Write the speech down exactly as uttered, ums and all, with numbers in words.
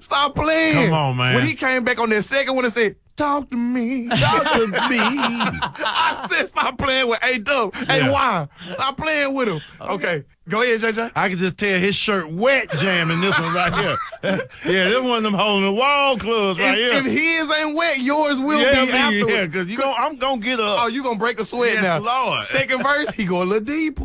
Stop playing. Come on, man. When he came back on that second one and said, talk to me. Talk to me. I said, stop playing with A-Dub. Hey, Yeah. why? Stop playing with him. Okay, go ahead, J J. I can just tell his shirt wet jamming this one right here. Yeah, this one of them holding the wall clubs right If, here. if his ain't wet, yours will yeah, be afterwards. yeah, because you gon' I'm going to get up. Oh, you gonna break a sweat Yes, now. Lord. Second verse, he go a little deeper.